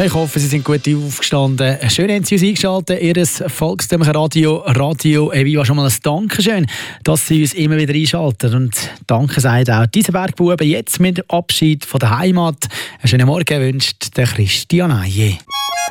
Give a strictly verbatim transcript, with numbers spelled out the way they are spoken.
Ich hoffe, Sie sind gut aufgestanden. Schön haben Sie uns eingeschaltet, Ihr volkstümliches Radio, Radio Eviva. Schon mal ein Dankeschön, dass Sie uns immer wieder einschalten. Und Danke sagt auch diese Bergbuben jetzt mit Abschied von der Heimat. Einen schönen Morgen wünscht der Christian Aye.